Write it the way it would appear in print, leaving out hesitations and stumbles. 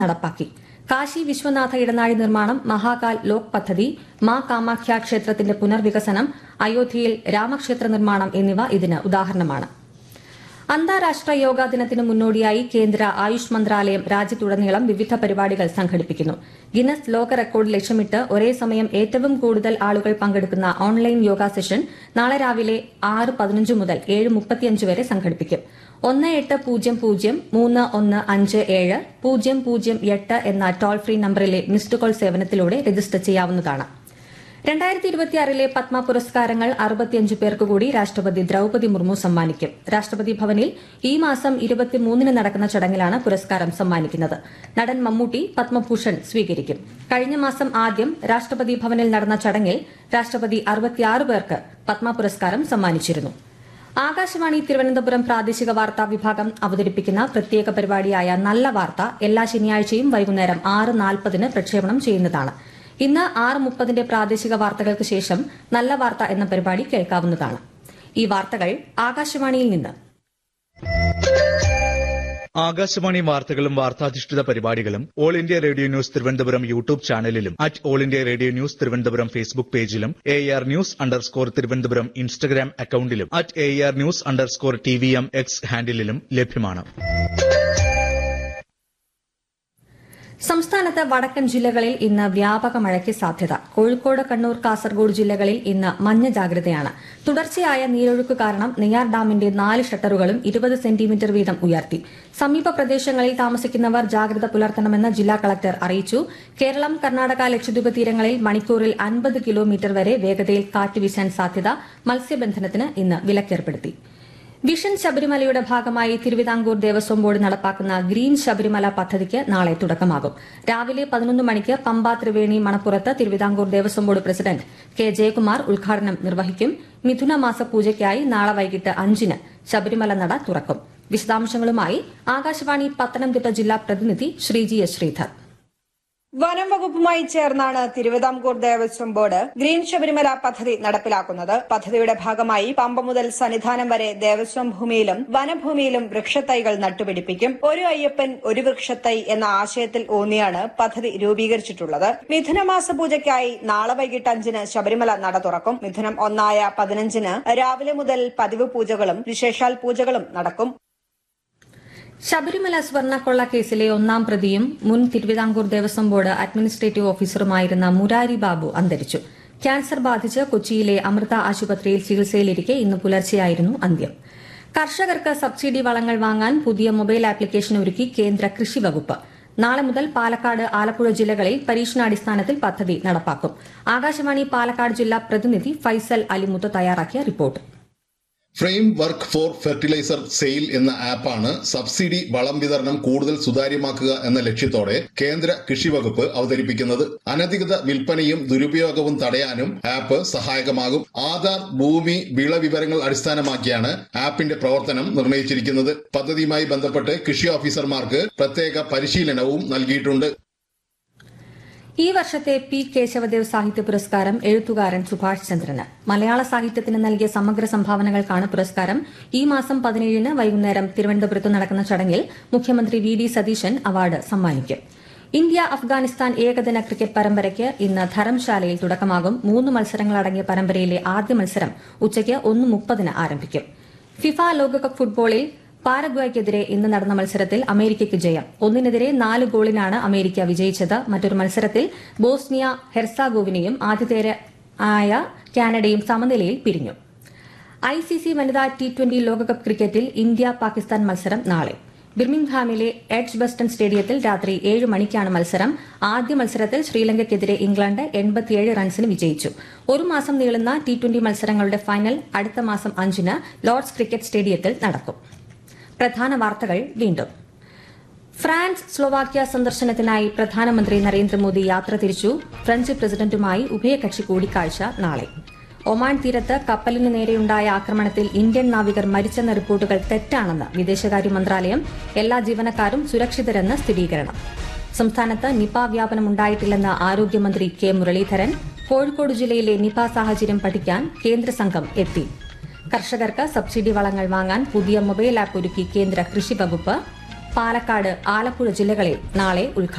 നടപ്പാക്കി. കാശി വിശ്വനാഥ ഇടനാഴി നിർമ്മാണം, മഹാകാൽ ലോക് പദ്ധതി, മാ കാമാഖ്യ ക്ഷേത്രത്തിന്റെ പുനർവികസനം, അയോധ്യയിൽ രാമക്ഷേത്ര നിർമ്മാണം എന്നിവ ഇതിന് ഉദാഹരണമാണ്. അന്താരാഷ്ട്ര യോഗാ ദിനത്തിന് മുന്നോടിയായി കേന്ദ്ര ആയുഷ് മന്ത്രാലയം രാജ്യത്തുടനീളം വിവിധ പരിപാടികൾ സംഘടിപ്പിക്കുന്നു. ഗിന്നസ് ലോക റെക്കോർഡ് ലക്ഷ്യമിട്ട് ഒരേ സമയം ഏറ്റവും കൂടുതൽ ആളുകൾ പങ്കെടുക്കുന്ന ഓൺലൈൻ യോഗ സെഷൻ നാളെ രാവിലെ 6:15 മുതൽ 7:35 വരെ സംഘടിപ്പിക്കും. 183031570008 എന്ന ടോൾ ഫ്രീ നമ്പറിലെ മിസ്ഡ് കോൾ സേവനത്തിലൂടെ രജിസ്റ്റർ ചെയ്യാവുന്നതാണ്. 2026 പത്മ പുരസ്കാരങ്ങൾ 65 പേർക്ക് കൂടി രാഷ്ട്രപതി ദ്രൌപദി മുർമു സമ്മാനിക്കും. രാഷ്ട്രപതി ഭവനിൽ ഈ മാസം 23 നടക്കുന്ന ചടങ്ങിലാണ് പുരസ്കാരം സമ്മാനിക്കുന്നത്. നടൻ മമ്മൂട്ടി പത്മഭൂഷൺ സ്വീകരിക്കും. കഴിഞ്ഞ മാസം ആദ്യം രാഷ്ട്രപതി ഭവനിൽ നടന്ന ചടങ്ങിൽ രാഷ്ട്രപതി 66 പേർക്ക് പത്മ പുരസ്കാരം സമ്മാനിച്ചിരുന്നു. ആകാശവാണി തിരുവനന്തപുരം പ്രാദേശിക വാർത്താ വിഭാഗം അവതരിപ്പിക്കുന്ന പ്രത്യേക പരിപാടിയായ നല്ല വാർത്ത എല്ലാ ശനിയാഴ്ചയും വൈകുന്നേരം 6:40 പ്രക്ഷേപണം ചെയ്യുന്നതാണ്. ഇന്ന് 6:30 പ്രാദേശിക വാർത്തകൾക്ക് ശേഷം നല്ല വാർത്ത എന്ന പരിപാടി കേൾക്കാവുന്നതാണ്. ഈ വാർത്തകൾ ആകാശവാണിയിൽ നിന്ന്. ആകാശവാണി വാർത്തകളും വാർത്താധിഷ്ഠിത പരിപാടികളും all India radio news Thiruvananthapuram YouTube ചാനലിലും all India radio news Thiruvananthapuram Facebook പേജിലും AR News_ തിരുവനന്തപുരം ഇൻസ്റ്റഗ്രാം അക്കൌണ്ടിലും AR News_TVM X ഹാൻഡിലും ലഭ്യമാണ്. സംസ്ഥാനത്ത് വടക്കൻ ജില്ലകളിൽ ഇന്ന് വ്യാപക മഴയ്ക്ക് സാധ്യത. കോഴിക്കോട്, കണ്ണൂർ, കാസർഗോഡ് ജില്ലകളിൽ ഇന്ന് മഞ്ഞ ജാഗ്രതയാണ്. തുടർച്ചയായ നീരൊഴുക്ക് കാരണം നെയ്യാർ ഡാമിന്റെ 4 ഷട്ടറുകളും 20 സെന്റിമീറ്റർ വീതം ഉയർത്തി. സമീപ പ്രദേശങ്ങളിൽ താമസിക്കുന്നവർ ജാഗ്രത പുലർത്തണമെന്ന് ജില്ലാ കളക്ടർ അറിയിച്ചു. കേരളം, കർണാടക, ലക്ഷദ്വീപ് തീരങ്ങളിൽ മണിക്കൂറിൽ 50 കിലോമീറ്റർ വരെ വേഗതയിൽ കാറ്റ് വീശാൻ സാധ്യത. മത്സ്യബന്ധനത്തിന് ഇന്ന് വിലക്കേർപ്പെടുത്തി. വിഷൻ ശബരിമലയുടെ ഭാഗമായി തിരുവിതാംകൂർ ദേവസ്വം ബോർഡ് നടപ്പാക്കുന്ന ഗ്രീൻ ശബരിമല പദ്ധതിക്ക് നാളെ തുടക്കമാകും. രാവിലെ 11 മണിക്ക് പമ്പ ത്രിവേണി മണപ്പുറത്ത് Thiruvithamkoor Devaswom board president K Jayakumar ഉദ്ഘാടനം നിർവഹിക്കും. മിഥുന മാസ പൂജയ്ക്കായി നാളെ വൈകിട്ട് 5-ന് ശബരിമല നട തുറക്കും. വിശദാംശങ്ങളുമായി ആകാശവാണി പത്തനംതിട്ട ജില്ലാ പ്രതിനിധി ശ്രീജി എസ് ശ്രീധർ. വനം വകുപ്പുമായി ചേർന്നാണ് തിരുവിതാംകൂർ ദേവസ്വം ബോർഡ് ഗ്രീൻ ശബരിമല പദ്ധതി നടപ്പിലാക്കുന്നത്. പദ്ധതിയുടെ ഭാഗമായി പമ്പ മുതൽ സന്നിധാനം വരെ ദേവസ്വം ഭൂമിയിലും വനഭൂമിയിലും വൃക്ഷത്തൈകൾ നട്ടുപിടിപ്പിക്കും. ഒരു അയ്യപ്പൻ ഒരു വൃക്ഷത്തൈ എന്ന ആശയത്തിൽ ഊന്നിയാണ് പദ്ധതി രൂപീകരിച്ചിട്ടുള്ളത്. മിഥുനമാസ പൂജയ്ക്കായി നാളെ വൈകിട്ട് 5-ന് ശബരിമല നട തുറക്കും. മിഥുനം 1 15-ന് രാവിലെ മുതൽ പതിവ് പൂജകളും വിശേഷാൽ പൂജകളും നടക്കും. ശബരിമല സ്വർണ്ണക്കൊള്ള കേസിലെ 1-ാം പ്രതിയും മുൻ തിരുവിതാംകൂർ ദേവസ്വം ബോർഡ് അഡ്മിനിസ്ട്രേറ്റീവ് ഓഫീസറുമായിരുന്ന മുരാരി ബാബു അന്തരിച്ചു. ക്യാൻസർ ബാധിച്ച് കൊച്ചിയിലെ അമൃത ആശുപത്രിയിൽ ചികിത്സയിലിരിക്കെ ഇന്ന് പുലർച്ചെയായിരുന്നു അന്ത്യം. കർഷകർക്ക് സബ്സിഡി വളങ്ങൾ വാങ്ങാൻ പുതിയ മൊബൈൽ ആപ്ലിക്കേഷൻ ഒരുക്കി കേന്ദ്ര കൃഷി വകുപ്പ്. നാളെ മുതൽ പാലക്കാട്, ആലപ്പുഴ ജില്ലകളിൽ പരീക്ഷണാടിസ്ഥാനത്തിൽ പദ്ധതി നടപ്പാക്കും. ആകാശവാണി പാലക്കാട് ജില്ലാ പ്രതിനിധി ഫൈസൽ അലിമുത്ത് തയ്യാറാക്കിയ report. Frame work for fertiliser sale എന്ന ആപ്പാണ് സബ്സിഡി വളം വിതരണം കൂടുതൽ സുതാര്യമാക്കുക എന്ന ലക്ഷ്യത്തോടെ കേന്ദ്ര കൃഷി വകുപ്പ് അവതരിപ്പിക്കുന്നത്. അനധികൃത വിൽപ്പനയും ദുരുപയോഗവും തടയാനും ആപ്പ് സഹായകമാകും. ആധാർ, ഭൂമി, വിള വിവരങ്ങൾ അടിസ്ഥാനമാക്കിയാണ് ആപ്പിന്റെ പ്രവർത്തനം നിർണ്ണയിച്ചിരിക്കുന്നത്. പദ്ധതിയുമായി ബന്ധപ്പെട്ട് കൃഷി ഓഫീസർമാർക്ക് പ്രത്യേക പരിശീലനവും നൽകിയിട്ടുണ്ട്. ഈ വർഷത്തെ പി കേശവദേവ് സാഹിത്യ പുരസ്കാരം എഴുത്തുകാരൻ സുഭാഷ് ചന്ദ്രന്. മലയാള സാഹിത്യത്തിന് നൽകിയ സമഗ്ര സംഭാവനകൾക്കാണ് പുരസ്കാരം. ഈ മാസം 17-ന് വൈകുന്നേരം തിരുവനന്തപുരത്ത് നടക്കുന്ന ചടങ്ങിൽ മുഖ്യമന്ത്രി VD സതീശൻ അവാർഡ് സമ്മാനിക്കും. ഇന്ത്യ അഫ്ഗാനിസ്ഥാൻ ഏകദിന ക്രിക്കറ്റ് പരമ്പരയ്ക്ക് ഇന്ന് ധരംശാലയിൽ തുടക്കമാകും. 3 മത്സരങ്ങളടങ്ങിയ പരമ്പരയിലെ ആദ്യ മത്സരം ഉച്ചയ്ക്ക് 1:30-ന് ആരംഭിക്കും. ഫിഫ ലോകകപ്പ് ഫുട്ബോളിൽ പാരഗ്വായ്ക്കെതിരെ ഇന്ന് നടന്ന മത്സരത്തിൽ അമേരിക്കയ്ക്ക് ജയം. 1-നെതിരെ 4 ഗോളിനാണ് അമേരിക്ക വിജയിച്ചത്. മറ്റൊരു മത്സരത്തിൽ ബോസ്നിയ ഹെർസാഗോവിനയും ആതിഥേയരായ കാനഡയും സമനിലയിൽ പിരിഞ്ഞു. ICC വനിതാ T20 ലോകകപ്പ് ക്രിക്കറ്റിൽ ഇന്ത്യ പാകിസ്ഥാൻ മത്സരം നാളെ. ബിർമിംഗ്ഹാമിലെ എഡ്ജ്ബസ്റ്റൺ സ്റ്റേഡിയത്തിൽ രാത്രി 7 മണിക്കാണ് മത്സരം. ആദ്യ മത്സരത്തിൽ ശ്രീലങ്കയ്ക്കെതിരെ ഇംഗ്ലണ്ട് 87 റൺസിന് വിജയിച്ചു. 1 മാസം നീളുന്ന T20 മത്സരങ്ങളുടെ ഫൈനൽ അടുത്ത മാസം 5-ന് ലോർഡ്സ് ക്രിക്കറ്റ് സ്റ്റേഡിയത്തിൽ നടക്കും. പ്രധാന വാർത്തകൾ വീണ്ടും. ഫ്രാൻസ്, സ്ലോവാക്യ സന്ദർശനത്തിനായി പ്രധാനമന്ത്രി നരേന്ദ്രമോദി യാത്ര തിരിച്ചു. ഫ്രഞ്ച് പ്രസിഡന്റുമായി ഉഭയകക്ഷി കൂടിക്കാഴ്ച നാളെ. ഒമാൻ തീരത്ത് കപ്പലിന് നേരെയുണ്ടായ ആക്രമണത്തിൽ ഇന്ത്യൻ നാവികർ മരിച്ചെന്ന റിപ്പോർട്ടുകൾ തെറ്റാണെന്ന് വിദേശകാര്യ മന്ത്രാലയം. എല്ലാ ജീവനക്കാരും സുരക്ഷിതരെന്ന് സ്ഥിരീകരണം. സംസ്ഥാനത്ത് നിപ വ്യാപനമുണ്ടായിട്ടില്ലെന്ന് ആരോഗ്യമന്ത്രി കെ മുരളീധരൻ. കോഴിക്കോട് ജില്ലയിലെ നിപ സാഹചര്യം പഠിക്കാൻ കേന്ദ്ര സംഘം എത്തി. കർഷകർക്ക് സബ്സിഡി വളങ്ങൾ വാങ്ങാൻ പുതിയ മൊബൈൽ ആപ്പ് ഒരുക്കി കേന്ദ്ര കൃഷി വകുപ്പ്. പാലക്കാട് ആലപ്പുഴ ജില്ലകളിൽ നാളെ ഉദ്ഘാടനം